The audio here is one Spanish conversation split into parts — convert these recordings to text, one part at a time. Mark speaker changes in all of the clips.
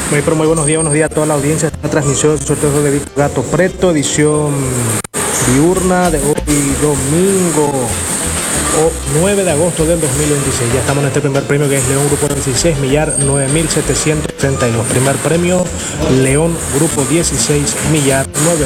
Speaker 1: Muy buenos días a toda la audiencia. Esta transmisión del sorteo de Gato Preto, edición diurna de hoy domingo 9 de agosto del 2026. Ya estamos en este primer premio, que es León Grupo 16, millar 9.732. Primer premio, León Grupo 16, millar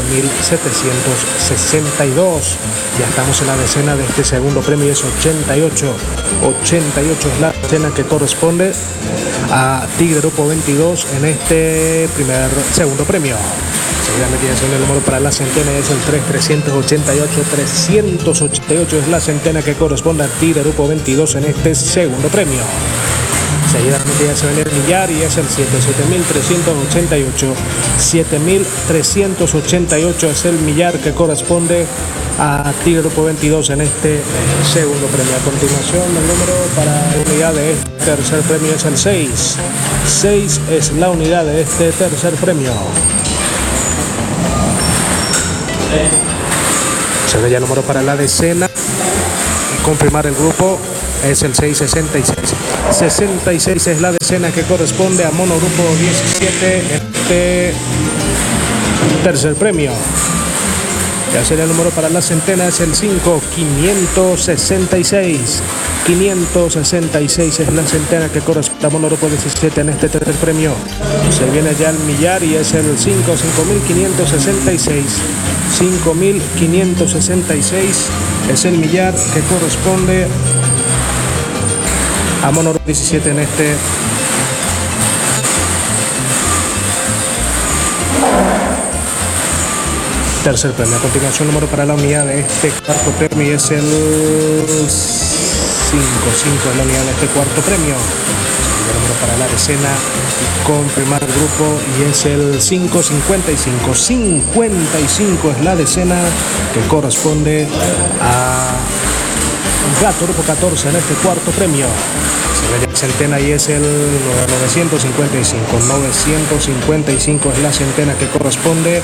Speaker 1: 9.762. Ya estamos en la decena de este segundo premio y es 88. 88 es la decena que corresponde a Tigre Grupo 22 en este segundo premio. Seguramente ya el número para la centena es el 388. 388 es la centena que corresponde a Tigre Grupo 22 en este segundo premio. Seguidamente ya se viene el millar y es el 7.388. 7.388 es el millar que corresponde a Tigre Grupo 22 en este segundo premio. A continuación, el número para la unidad de este tercer premio es el 6. 6 es la unidad de este tercer premio. Se ve ya el número para la decena y confirmar el grupo es el 666. 66 es la decena que corresponde a Mono Grupo 17 en este tercer premio. Ya sería el número para la centena es el 5. 566. 566 es la centena que corresponde a Mono Grupo 17 en este tercer premio. Se viene ya el millar y es el 5. 5.566. 5.566 es el millar que corresponde a Mono Grupo 17 en este tercer premio. A continuación, el número para la unidad de este cuarto premio y es el 5. 5 es la unidad de este cuarto premio. El número para la decena y confirmar el grupo y es el 555. 55 es la decena que corresponde a Gato Grupo 14 en este cuarto premio. Se ve la centena y es el 955. 955 es la centena que corresponde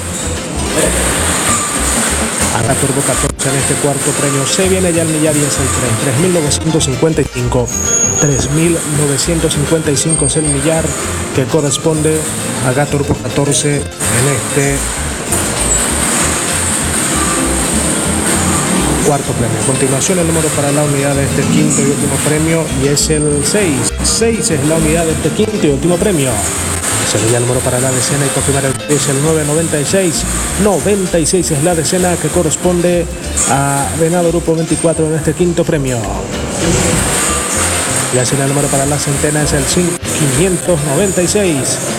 Speaker 1: a Gato Grupo 14 en este cuarto premio. Se viene ya el millar y es el 3.955. 3.955 es el millar que corresponde a Gato Grupo 14 en este cuarto premio. A continuación, el número para la unidad de este quinto y último premio y es el 6. 6 es la unidad de este quinto y último premio. Sería el número para la decena y confirmar el es el 996. 96 es la decena que corresponde a Venado Grupo 24 en este quinto premio. Ya será el número para la centena es el 596.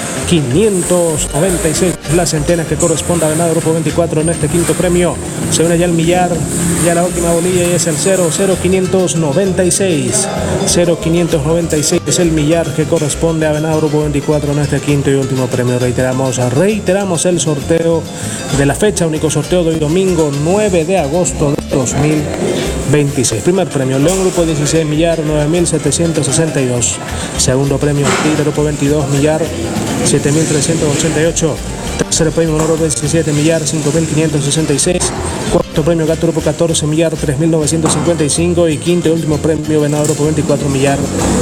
Speaker 1: 596 es la centena que corresponde a Venado Grupo 24 en este quinto premio. Se une ya el millar, ya la última bolilla y es el 00596. 0596 es el millar que corresponde a Venado Grupo 24 en este quinto y último premio. Reiteramos el sorteo de la fecha, único sorteo de hoy domingo 9 de agosto de 2026. Primer premio, León Grupo 16, millar 9.762. Segundo premio, Tigre Grupo 22, millar 7.388. Tercer premio, Mono Grupo 17, millar 5.566. Cuarto premio, Gato Grupo 14, millar 3.955. Y quinto y último premio, Venado Grupo 24, millar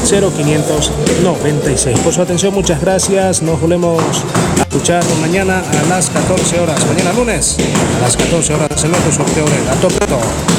Speaker 1: 0.596. Por su atención, muchas gracias. Nos volvemos a escuchar mañana a las 14 horas. Mañana lunes a las 14 horas en otro sorteo de Gato Preto.